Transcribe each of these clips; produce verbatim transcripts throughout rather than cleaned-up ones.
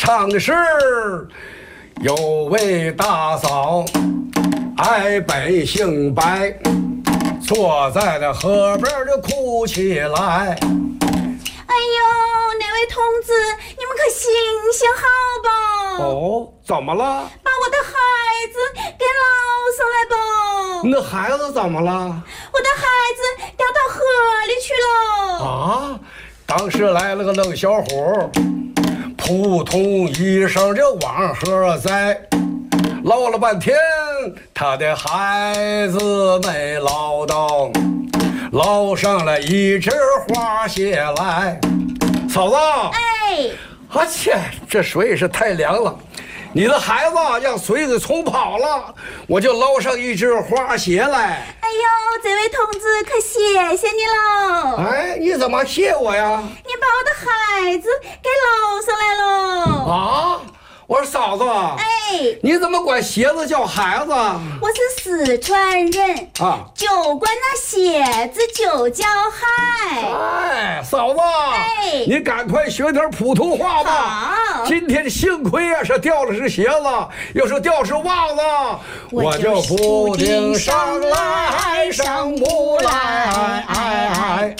唱的是有位大嫂爱本姓白，坐在那河边就哭起来。 哎呦，哪位同志，你们可行行好吧？ 哦，怎么了？ 把我的孩子给捞上来吧！ 你的孩子怎么了？ 我的孩子掉到河里去了。 啊！当时来了个冷小伙，扑通一声就往河栽，捞了半天，他的孩子没捞到，捞上了一只花蟹来。嫂子， 哎， 啊切，这水是太凉了。你的孩子让水给冲跑了，我就捞上一只花蟹来。 哎呦，这位同志可谢谢你了。 哎，你怎么谢我呀？ 你把我的孩子给捞上来了。 啊！我说嫂子， 哎， 你怎么管鞋子叫孩子？ 我是四川人啊， 就管那鞋子就叫孩。 哎，嫂子， 哎， 你赶快学点普通话吧。 好， 今天幸亏啊是掉了是鞋子，要是掉是袜子，我就不定上来上不来。哎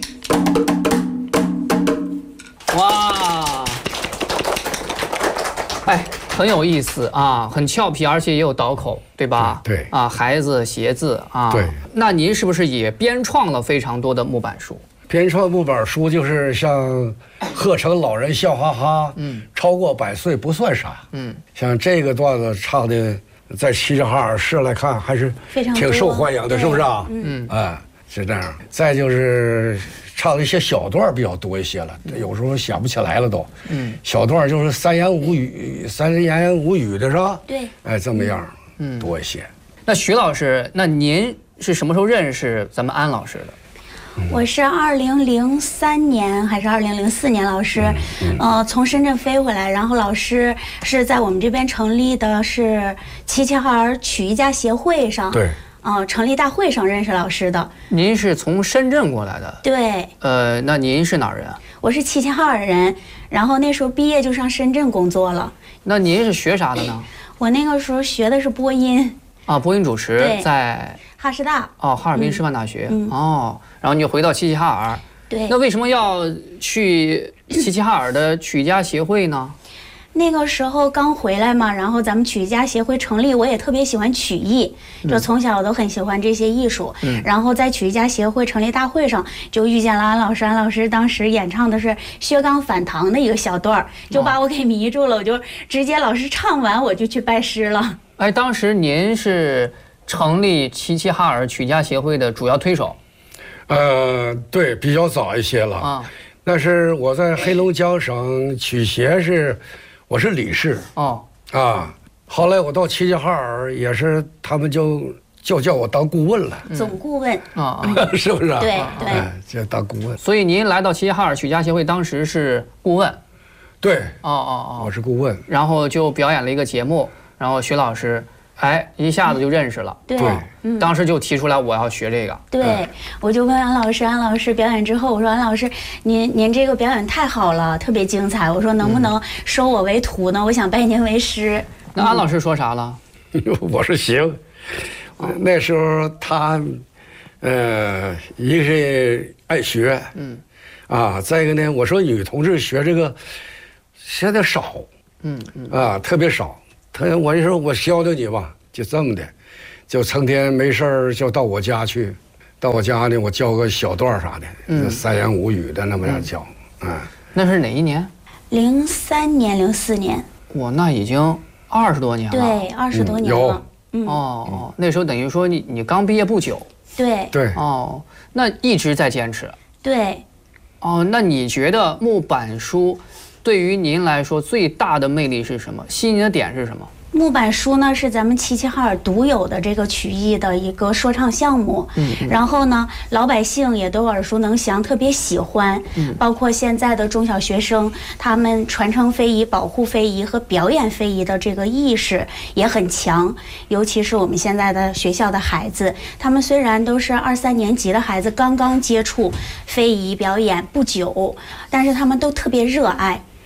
哇，哎，很有意思啊，很俏皮，而且也有倒口，对吧？ 对啊，孩子鞋子啊。 对。 那您是不是也编创了非常多的木板书？ 编创木板书就是像贺成老人笑哈哈，嗯，超过百岁不算啥，嗯，像这个段子唱的，在齐齐哈尔市来看还是挺受欢迎的，是不是啊？嗯，哎，是这样。再就是唱的一些小段比较多一些了，有时候想不起来了都，嗯，小段就是三言五语、三言五语的是吧？ 对， 哎，这么样，嗯，多一些。 那徐老师，那您是什么时候认识咱们安老师的？ 我是二零零三年还是二零零四年，老师，呃，从深圳飞回来，然后老师是在我们这边成立的是齐齐哈尔曲艺家协会上， 对， 呃，成立大会上认识老师的。 您是从深圳过来的？ 对。 呃，那您是哪儿人啊？ 我是齐齐哈尔人，然后那时候毕业就上深圳工作了。 那您是学啥的呢？ 我那个时候学的是播音。 啊，播音主持在哈师大。 哦，哈尔滨师范大学。嗯、哦，然后你就回到齐齐哈尔。 对。 那为什么要去齐齐哈尔的曲艺家协会呢？ 那个时候刚回来嘛，然后咱们曲艺家协会成立，我也特别喜欢曲艺，就从小都很喜欢这些艺术。嗯。然后在曲艺家协会成立大会上，就遇见了安老师。安老师当时演唱的是薛刚反唐的一个小段儿，就把我给迷住了。我就直接老师唱完，我就去拜师了。 哎，当时您是成立齐齐哈尔曲家协会的主要推手？ 呃，对，比较早一些了啊。那是我在黑龙江省曲协是，我是理事哦啊。后来我到齐齐哈尔也是，他们就就叫我当顾问了， 总顾问啊， 是不是？ 对对， 哎，就当顾问。 所以您来到齐齐哈尔曲家协会，当时是顾问？ 对， 哦哦哦， 我是顾问。 然后就表演了一个节目。然后徐老师，哎，一下子就认识了。 对， 嗯，当时就提出来我要学这个。 对，我就问安老师，安老师表演之后，我说安老师，您您这个表演太好了，特别精彩。我说能不能收我为徒呢？我想拜您为师。 那安老师说啥了？ 我说行。那时候他，呃，一个是爱学，嗯，啊，再一个呢，我说女同志学这个现在少。嗯嗯啊，特别少。他我就说我教教你吧，就这么的，就成天没事儿就到我家去，到我家呢，我教个小段啥的，嗯、三言五语的那么样教。嗯，啊、 那是哪一年？ 零三年、零四年。 哇，那已经二十多年了。 对，二十多年了。 嗯、哦哦，那时候等于说你你刚毕业不久。 对对。 哦，那一直在坚持。 对。 哦，那你觉得木板书对于您来说最大的魅力是什么？吸引你的点是什么？ 木板书呢是咱们齐齐哈尔独有的这个曲艺的一个说唱项目，嗯，然后呢，老百姓也都耳熟能详，特别喜欢，嗯，包括现在的中小学生，他们传承非遗、保护非遗和表演非遗的这个意识也很强，尤其是我们现在的学校的孩子，他们虽然都是二三年级的孩子，刚刚接触非遗表演不久，但是他们都特别热爱。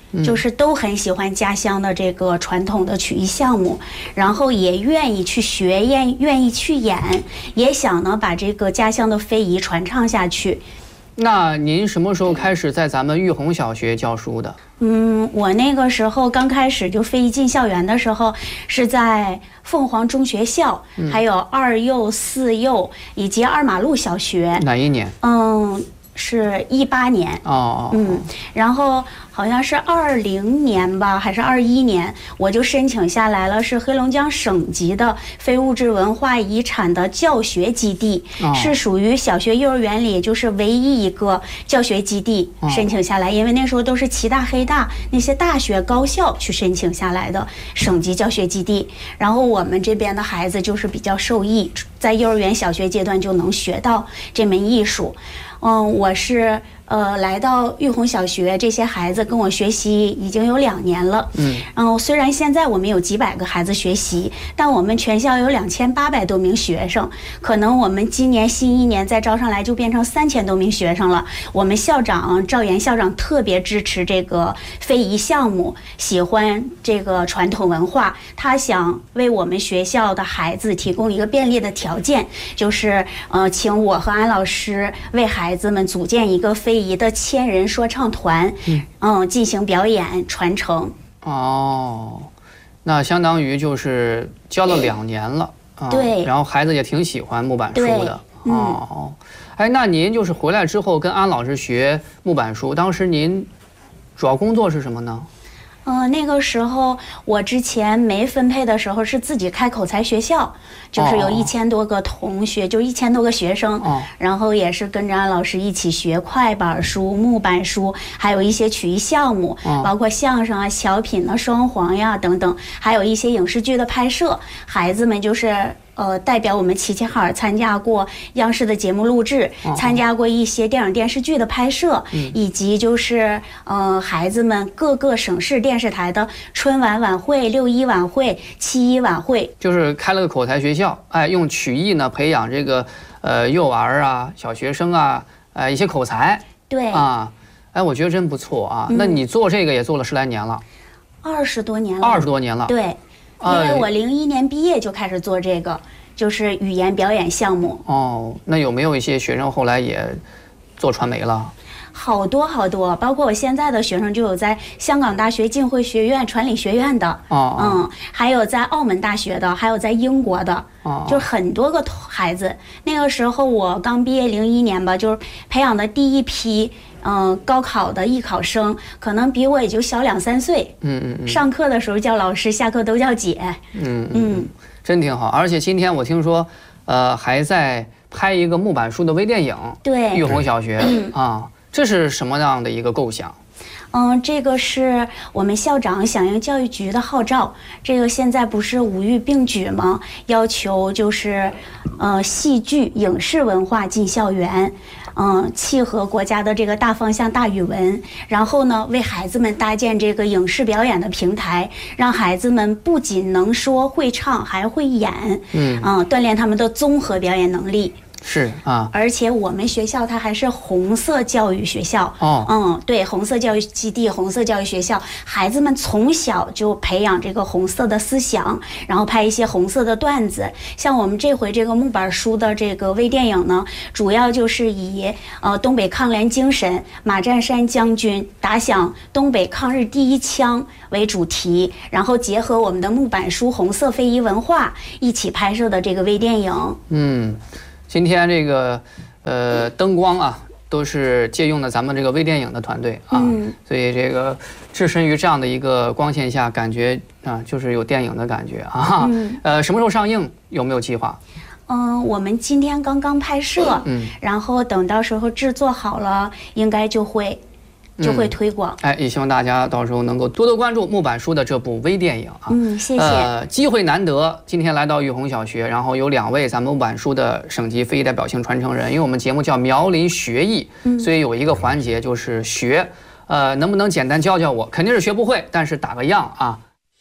就是都很喜欢家乡的这个传统的曲艺项目，然后也愿意去学，愿愿意去演，也想呢把这个家乡的非遗传唱下去。 那您什么时候开始在咱们玉红小学教书的？ 嗯，我那个时候刚开始就非遗进校园的时候，是在凤凰中学校，嗯、还有二幼、四幼以及二马路小学。 哪一年？ 嗯。是一八年哦， 嗯，然后好像是二零年吧，还是二一年，我就申请下来了，是黑龙江省级的非物质文化遗产的教学基地，哦、是属于小学幼儿园里就是唯一一个教学基地申请下来，哦、因为那时候都是齐大、黑大那些大学高校去申请下来的省级教学基地，然后我们这边的孩子就是比较受益，在幼儿园小学阶段就能学到这门艺术。嗯，我是呃来到玉红小学，这些孩子跟我学习已经有两年了。嗯，然后虽然现在我们有几百个孩子学习，但我们全校有两千八百多名学生，可能我们今年新一年再招上来就变成三千多名学生了。我们校长赵岩校长特别支持这个非遗项目，喜欢这个传统文化，他想为我们学校的孩子提供一个便利的条件，就是呃请我和安老师为孩子孩子们组建一个非遗的千人说唱团，嗯，嗯，进行表演传承。 哦，那相当于就是教了两年了，啊、 对， 然后孩子也挺喜欢木板书的。 嗯、 哦，哎，那您就是回来之后跟安老师学木板书，当时您主要工作是什么呢？ 嗯、呃，那个时候我之前没分配的时候是自己开口才学校，就是有一千多个同学，哦、就一千多个学生，哦、然后也是跟着安老师一起学快板书、木板书，还有一些曲艺项目，哦、包括相声啊、小品啊、双簧呀等等，还有一些影视剧的拍摄，孩子们就是。呃，代表我们齐齐哈尔参加过央视的节目录制，哦、参加过一些电影电视剧的拍摄，嗯、以及就是呃孩子们各个省市电视台的春晚晚会、六一晚会、七一晚会， 就是开了个口才学校，哎，用曲艺呢培养这个呃幼儿啊、小学生啊，呃一些口才， 对啊，哎，我觉得真不错啊。嗯、那你做这个也做了十来年了， 二十多年了， 二十多年了， 对。因为我零一年毕业就开始做这个，就是语言表演项目。 哦，那有没有一些学生后来也做传媒了？ 好多好多，包括我现在的学生就有在香港大学浸会学院传理学院的，哦，嗯，还有在澳门大学的，还有在英国的，哦，就很多个孩子。那个时候我刚毕业零一年吧，就是培养的第一批。嗯、呃，高考的艺考生可能比我也就小两三岁。嗯嗯嗯。上课的时候叫老师，下课都叫姐。嗯嗯，真挺好。而且今天我听说，呃，还在拍一个木板书的微电影。 对。 玉红小学、嗯、啊，这是什么样的一个构想？ 嗯，这个是我们校长响应教育局的号召。这个现在不是五育并举吗？要求就是，呃，戏剧、影视文化进校园。嗯，契合国家的这个大方向、大语文，然后呢，为孩子们搭建这个影视表演的平台，让孩子们不仅能说会唱，还会演，嗯，嗯，锻炼他们的综合表演能力。 是啊， 而且我们学校它还是红色教育学校哦，嗯，对，红色教育基地、红色教育学校，孩子们从小就培养这个红色的思想，然后拍一些红色的段子。像我们这回这个木板书的这个微电影呢，主要就是以呃东北抗联精神，马占山将军打响东北抗日第一枪为主题，然后结合我们的木板书红色非遗文化一起拍摄的这个微电影。 嗯。今天这个，呃，灯光啊，都是借用的咱们这个微电影的团队啊，嗯、所以这个置身于这样的一个光线下，感觉啊，就是有电影的感觉啊。嗯、呃，什么时候上映？有没有计划？ 嗯，我们今天刚刚拍摄，嗯，然后等到时候制作好了，应该就会。就会推广、 嗯，哎，也希望大家到时候能够多多关注木板书的这部微电影啊。 嗯，谢谢。 呃，机会难得，今天来到玉红小学，然后有两位咱们木板书的省级非遗代表性传承人，因为我们节目叫苗林学艺，嗯、所以有一个环节就是学，呃，能不能简单教教我？肯定是学不会，但是打个样啊。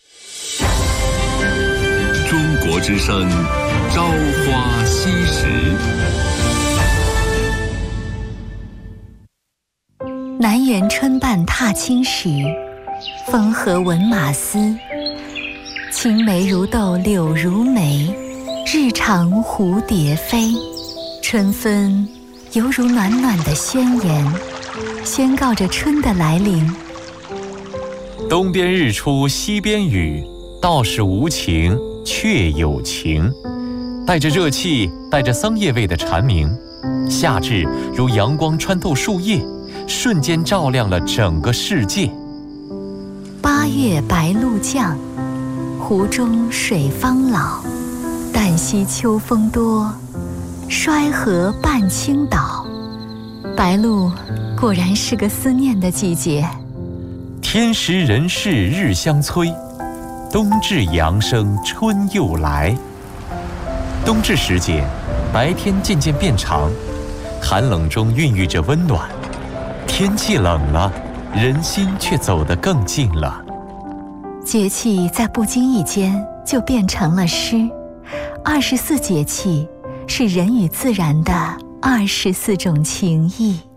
中国之声，朝花夕拾。 南园春半踏青时， 风和闻马嘶，青梅如豆柳如眉，日长蝴蝶飞。春分犹如暖暖的宣言，宣告着春的来临。 东边日出西边雨，道是无晴却有晴。带着热气，带着桑叶味的蝉鸣，夏至如阳光穿透树叶，瞬间照亮了整个世界。 八月白露降，湖中水方老。旦夕秋风多，衰河半倾倒。白露果然是个思念的季节。 天时人事日相催，冬至阳生春又来。冬至时节，白天渐渐变长，寒冷中孕育着温暖。天气冷了，人心却走得更近了。 节气在不经意间就变成了诗。二十四节气是人与自然的二十四种情谊。